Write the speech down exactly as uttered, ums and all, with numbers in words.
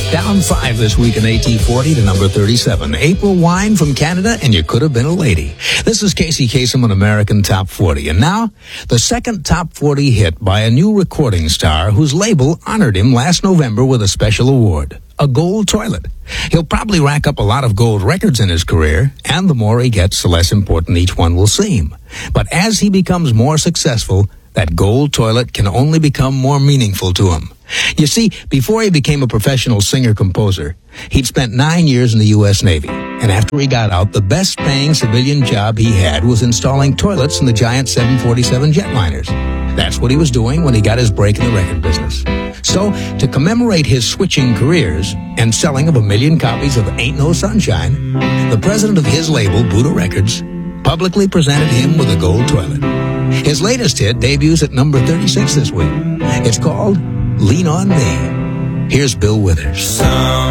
Down five this week in A T forty to number thirty-seven. April Wine from Canada, and You Could Have Been a Lady. This is Casey Kasem on American Top forty. And now, the second Top forty hit by a new recording star whose label honored him last November with a special award. A gold toilet. He'll probably rack up a lot of gold records in his career, and the more he gets, the less important each one will seem. But as he becomes more successful, that gold toilet can only become more meaningful to him. You see, before he became a professional singer-composer, he'd spent nine years in the U S Navy. And after he got out, the best-paying civilian job he had was installing toilets in the giant seven forty-seven jetliners. That's what he was doing when he got his break in the record business. So, to commemorate his switching careers and selling of a million copies of Ain't No Sunshine, the president of his label, Buddha Records, publicly presented him with a gold toilet. His latest hit debuts at number thirty-six this week. It's called Lean on Me. Here's Bill Withers.